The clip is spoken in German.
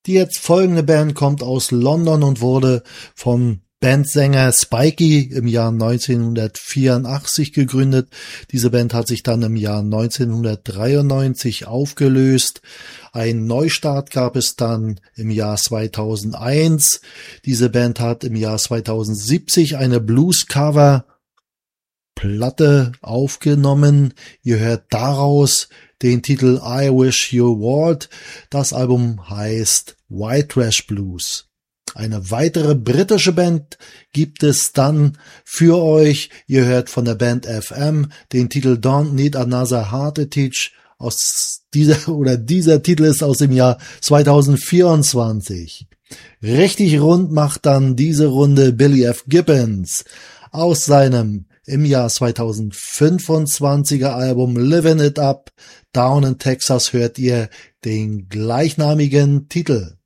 Die jetzt folgende Band kommt aus London und wurde vom Bandsänger Spikey im Jahr 1984 gegründet. Diese Band hat sich dann im Jahr 1993 aufgelöst. Ein Neustart gab es dann im Jahr 2001. Diese Band hat im Jahr 2070 eine Blues-Cover-Platte aufgenommen. Ihr hört daraus den Titel I Wish You Would. Das Album heißt White Trash Blues. Eine weitere britische Band gibt es dann für euch. Ihr hört von der Band FM den Titel Don't Need Another Heart Attack. Dieser Titel ist aus dem Jahr 2024. Richtig rund macht dann diese Runde Billy F. Gibbons aus seinem im Jahr 2025er Album Livin' It Up. Down in Texas hört ihr den gleichnamigen Titel.